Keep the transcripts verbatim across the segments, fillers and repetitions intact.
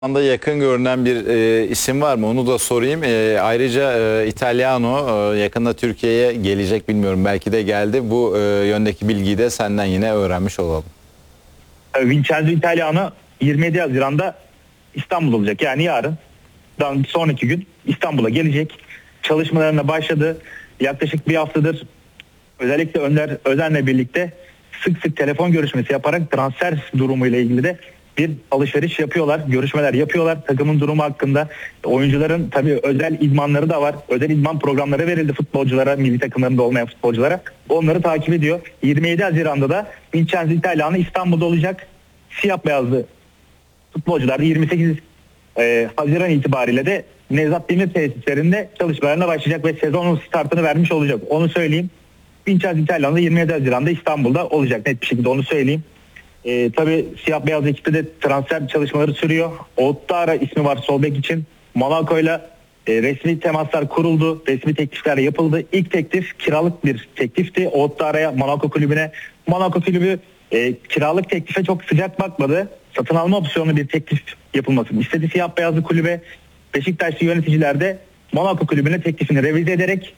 anda yakın görünen bir e, isim var mı? Onu da sorayım. E, ayrıca e, Italiano e, yakında Türkiye'ye gelecek, bilmiyorum. Belki de geldi. Bu e, yöndeki bilgiyi de senden yine öğrenmiş olalım. Vincenzo Italiano yirmi yedi Haziran'da İstanbul'da olacak. Yani yarın, sonraki gün İstanbul'a gelecek. Çalışmalarına başladı. Yaklaşık bir haftadır özellikle Önder Özen'le birlikte sık sık telefon görüşmesi yaparak transfer durumuyla ilgili de bir alışveriş yapıyorlar, görüşmeler yapıyorlar. Takımın durumu hakkında oyuncuların tabii özel idmanları da var. Özel idman programları verildi futbolculara, milli takımlarında olmayan futbolculara. Onları takip ediyor. yirmi yedi Haziran'da da Vincenzo Italiano İstanbul'da olacak. Siyah beyazlı futbolcular yirmi sekiz e, Haziran itibariyle de Nevzat Demir tesislerinde çalışmalarına başlayacak ve sezonun startını vermiş olacak. Onu söyleyeyim. Vincenzo Italiano yirmi yedi Haziran'da İstanbul'da olacak. Net bir şekilde onu söyleyeyim. Ee, tabii siyah beyaz ekipte de transfer çalışmaları sürüyor. Ouattara ismi var sol bek için. Monaco'yla e, resmi temaslar kuruldu. Resmi teklifler yapıldı. İlk teklif kiralık bir teklifti. Ouattara'ya, Monaco kulübüne. Monaco kulübü e, kiralık teklife çok sıcak bakmadı. Satın alma opsiyonlu bir teklif yapılmasını istedi siyah beyazlı kulübe. Beşiktaşlı yöneticiler de Monaco kulübüne teklifini revize ederek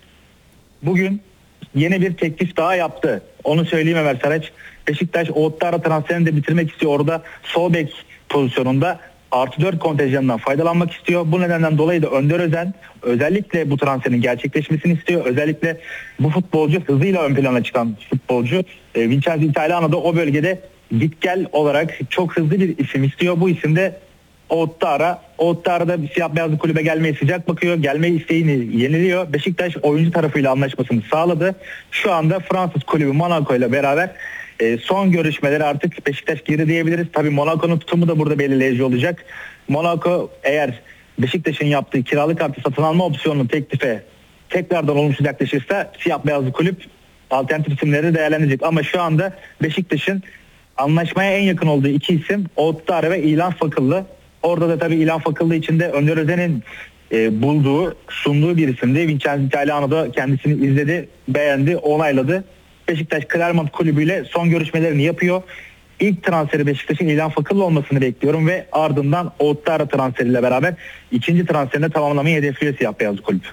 bugün yeni bir teklif daha yaptı. Onu söyleyeyim Ömer Saraç. Beşiktaş Ouattara transferini de bitirmek istiyor. Orada sol bek pozisyonunda artı dört kontenjanından faydalanmak istiyor. Bu nedenden dolayı da Önder Özen özellikle bu transferin gerçekleşmesini istiyor. Özellikle bu futbolcu hızıyla ön plana çıkan futbolcu. E, Vincenzo Italiano da o bölgede git gel olarak çok hızlı bir isim istiyor. Bu isim de Ouattara. Ouattara da siyah beyazlı kulübe gelmeye sıcak bakıyor. Gelme isteğini yeniliyor. Beşiktaş oyuncu tarafıyla anlaşmasını sağladı. Şu anda Fransız kulübü Monaco ile beraber e, son görüşmeleri artık Beşiktaş geri diyebiliriz. Tabii Monaco'nun tutumu da burada belirleyici olacak. Monaco eğer Beşiktaş'ın yaptığı kiralık artı satın alma opsiyonlu teklife tekrardan olumsuz yaklaşırsa siyah beyazlı kulüp alternatif isimleri değerlendirecek. Ama şu anda Beşiktaş'ın anlaşmaya en yakın olduğu iki isim Ouattara ve İlhan Fakıllı. Orada da tabii İlhan Fakıllı içinde Önder Özen'in e, bulduğu, sunduğu bir isimdi. Vincenzo Italiano da kendisini izledi, beğendi, onayladı. Beşiktaş Clermont kulübüyle son görüşmelerini yapıyor. İlk transferi Beşiktaş'ın İlhan Fakıllı olmasını bekliyorum ve ardından Ouattara transferiyle beraber ikinci transferini tamamlamayı hedefliyor siyah beyaz kulüp.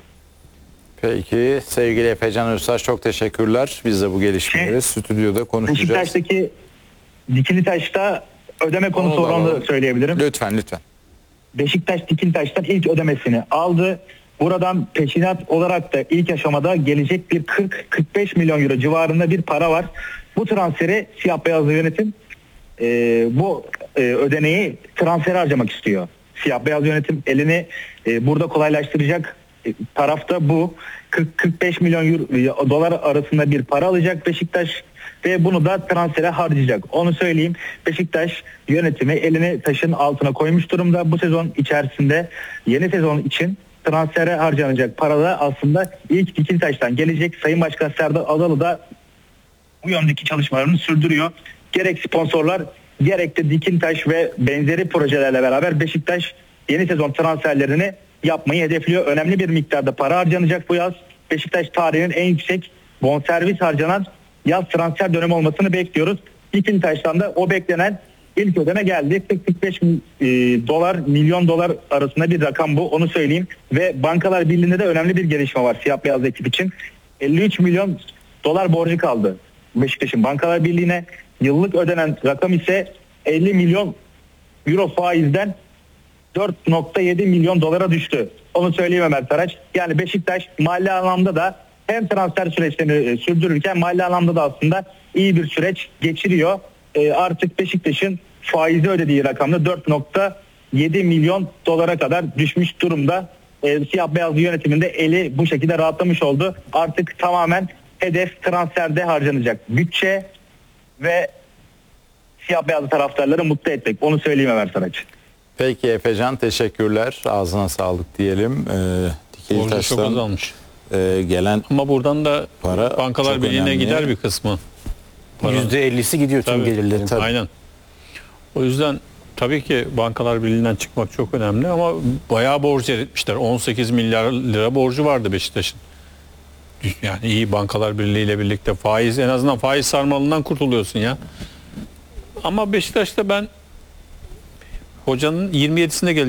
Peki sevgili Efecan Öztaş, çok teşekkürler. Biz de bu gelişmeleri şey, stüdyoda konuşacağız. Beşiktaş'taki Dikilitaş'ta ödeme konusu oranı söyleyebilirim. Lütfen lütfen. Beşiktaş Dikilitaş'tan ilk ödemesini aldı. Buradan peşinat olarak da ilk aşamada gelecek bir kırk kırk beş milyon euro civarında bir para var. Bu transferi siyah beyazlı yönetim e, bu e, ödeneği transfere harcamak istiyor. Siyah beyaz yönetim elini e, burada kolaylaştıracak e, tarafta bu. kırk kırk beş milyon euro, dolar arasında bir para alacak Beşiktaş ve bunu da transfere harcayacak. Onu söyleyeyim. Beşiktaş yönetimi elini taşın altına koymuş durumda. Bu sezon içerisinde yeni sezon için transfere harcanacak para da aslında ilk Dikilitaş'tan gelecek. Sayın Başkan Serdar Adalı da bu yöndeki çalışmalarını sürdürüyor. Gerek sponsorlar gerek de Dikilitaş ve benzeri projelerle beraber Beşiktaş yeni sezon transferlerini yapmayı hedefliyor. Önemli bir miktarda para harcanacak bu yaz. Beşiktaş tarihinin en yüksek bonservis harcanan yaz transfer dönemi olmasını bekliyoruz. Dikilitaş'tan da o beklenen ilk ödeme geldi. kırk kırk beş e, dolar, milyon dolar arasında bir rakam bu. Onu söyleyeyim. Ve Bankalar Birliği'nde de önemli bir gelişme var siyah beyaz ekip için. elli üç milyon dolar borcu kaldı Beşiktaş'ın Bankalar Birliği'ne. Yıllık ödenen rakam ise elli milyon euro faizden dört nokta yedi milyon dolara düştü. Onu söyleyeyim Ömer Saraç. Yani Beşiktaş mali anlamda da hem transfer süreçlerini sürdürürken mali anlamda da aslında iyi bir süreç geçiriyor. E, artık Beşiktaş'ın faizi ödediği rakamda dört nokta yedi milyon dolara kadar düşmüş durumda. E, siyah beyazlı yönetiminde eli bu şekilde rahatlamış oldu. Artık tamamen hedef transferde harcanacak bütçe ve siyah beyazlı taraftarları mutlu etmek. Onu söyleyeyim Ömer Saraç. Peki Efecan, teşekkürler. Ağzına sağlık diyelim. Ee, Borcu çok azalmış. E, gelen ama buradan da para Bankalar Birliği'ne gider bir kısmı. yüzde ellisi gidiyor tüm gelirlerin. Tabii. Aynen. O yüzden tabii ki Bankalar Birliği'nden çıkmak çok önemli ama bayağı borç eritmişler. on sekiz milyar lira borcu vardı Beşiktaş'ın. Yani iyi Bankalar Birliği ile birlikte faiz, en azından faiz sarmalından kurtuluyorsun ya. Ama Beşiktaş'ta ben Hocanın yirmi yedisinde gelecek.